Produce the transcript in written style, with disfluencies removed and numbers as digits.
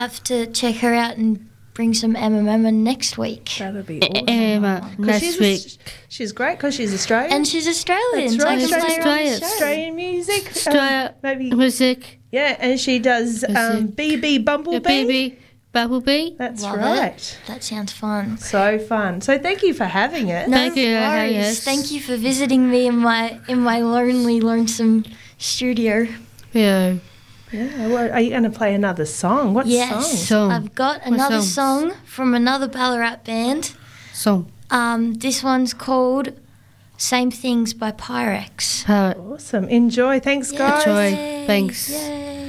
Have to check her out and bring some Emma next week. That'll be awesome. Emma, next week. She's great because she's Australian. And she's Australian. That's right. So I can play her on the Australian. show. Australian music. Australia Maybe. music. Yeah, and she does BB Bumblebee. Baby, Bumblebee. That's Love right. it. That sounds fun. So fun. So thank you for having it. No Thank you, worries. yes. Thank you for visiting me in my lonely, lonesome studio. Yeah. Yeah. Well, are you going to play another song? What Yes, song? I've got What another song? song from another Ballarat band. Song. This one's called "Same Things" by Pyrex. Parrot. Awesome. Enjoy. Thanks, guys. Enjoy. Thanks. Yay.